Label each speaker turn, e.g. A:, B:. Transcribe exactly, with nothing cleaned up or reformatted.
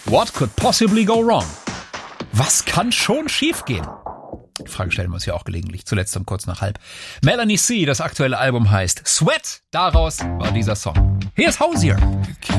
A: What could possibly go wrong? Was kann schon schiefgehen? Die Frage stellen wir uns ja auch gelegentlich, zuletzt um kurz nach halb. Melanie C., das aktuelle Album heißt Sweat, daraus war dieser Song. Hier ist Hozier.